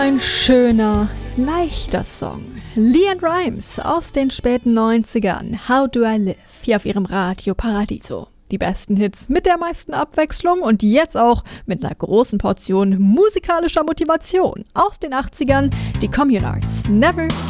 Ein schöner, leichter Song. LeAnn Rimes aus den späten 90ern. How Do I Live? Hier auf ihrem Radio Paradiso. Die besten Hits mit der meisten Abwechslung und jetzt auch mit einer großen Portion musikalischer Motivation. Aus den 80ern, die Communards. Never